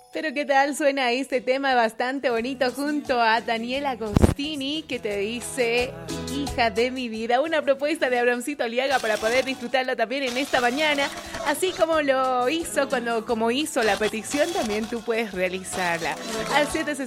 Pero ¿qué tal suena este tema bastante bonito junto a Daniela Agostini, que te dice hija de mi vida? Una propuesta de Abrahamcito Aliaga para poder disfrutarlo también en esta mañana. Así como lo hizo como hizo la petición, también tú puedes realizarla al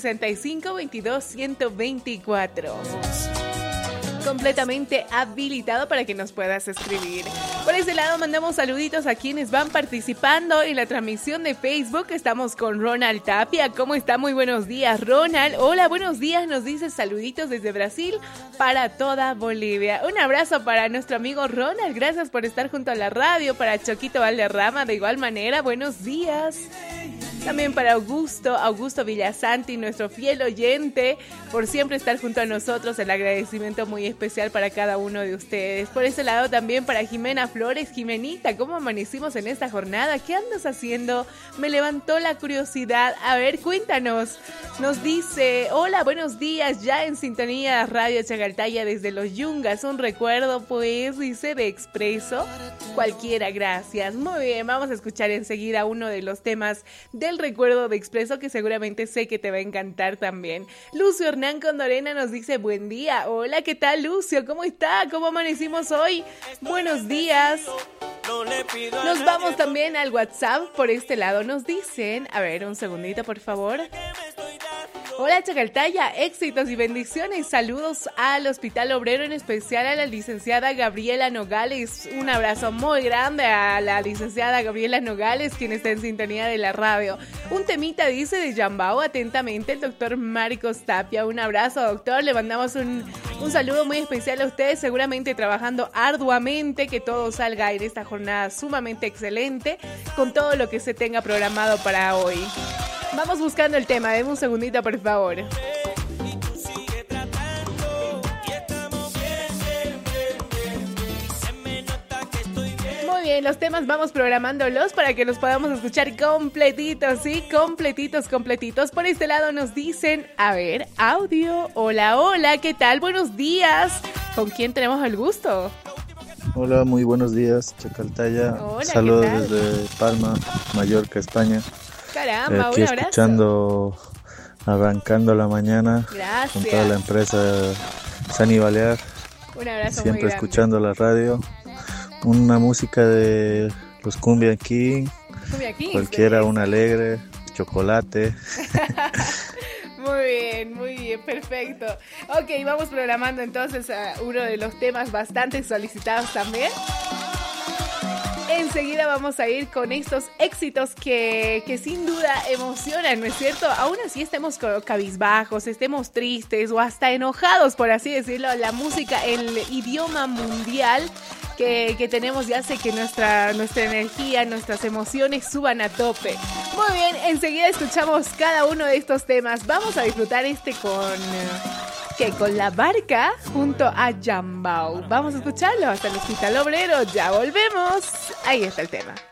765-22-124. Completamente habilitado para que nos puedas escribir. Por ese lado mandamos saluditos a quienes van participando en la transmisión de Facebook. Estamos con Ronald Tapia. ¿Cómo está? Muy buenos días, Ronald. Hola, buenos días. Nos dice saluditos desde Brasil para toda Bolivia. Un abrazo para nuestro amigo Ronald. Gracias por estar junto a la radio. Para Choquito Valderrama, de igual manera, buenos días. También para Augusto Villasanti, nuestro fiel oyente, por siempre estar junto a nosotros. El agradecimiento muy especial para cada uno de ustedes. Por ese lado también para Jimena Flores. Jimenita, ¿cómo amanecimos en esta jornada? ¿Qué andas haciendo? Me levantó la curiosidad. A ver, cuéntanos. Nos dice, hola, buenos días, ya en sintonía Radio Chagaltaya desde Los Yungas. Un recuerdo, pues, dice, de Expreso. Cualquiera, gracias. Muy bien, vamos a escuchar enseguida uno de los temas del recuerdo de Expreso, que seguramente sé que te va a encantar también. Lucio Hernán Condorena nos dice, buen día. Hola, ¿qué tal, Lucio? ¿Cómo está? ¿Cómo amanecimos hoy? Buenos días. Nos vamos también al WhatsApp. Por este lado nos dicen, a ver, un segundito, por favor. Hola, Chagaltaya, éxitos y bendiciones. Saludos al Hospital Obrero, en especial a la licenciada Gabriela Nogales. Un abrazo muy grande a la licenciada Gabriela Nogales, quien está en sintonía de la radio. Un temita, dice, de Yambao, atentamente el doctor Marcos Tapia. Un abrazo, doctor. Le mandamos un saludo muy especial a ustedes, seguramente trabajando arduamente, que todo salga en esta jornada sumamente excelente, con todo lo que se tenga programado para hoy. Vamos buscando el tema, denme un segundito, por favor. Muy bien, los temas vamos programándolos para que los podamos escuchar completitos, ¿sí? Completitos. Por este lado nos dicen, a ver, audio. Hola, hola, ¿qué tal? Buenos días. ¿Con quién tenemos el gusto? Hola, muy buenos días, Chagaltaya. Hola, saludos desde Palma, Mallorca, España. Caramba, aquí un abrazo. Escuchando, arrancando la mañana. Gracias. Con toda la empresa Sani Balear. Un abrazo siempre muy grande. Escuchando la radio. Una música de los Cumbia King. Cumbia King, cualquiera, sí. un alegre, chocolate. Muy bien, perfecto. Ok, vamos programando entonces uno de los temas bastante solicitados también. Enseguida vamos a ir con estos éxitos que sin duda emocionan, ¿no es cierto? Aún así estemos cabizbajos, estemos tristes o hasta enojados, por así decirlo. La música, el idioma mundial que tenemos ya hace que nuestra energía, nuestras emociones suban a tope. Muy bien, enseguida escuchamos cada uno de estos temas. Vamos a disfrutar con La Barca junto a Yambao. Vamos a escucharlo hasta el Hospital Obrero. Ya volvemos. Ahí está el tema.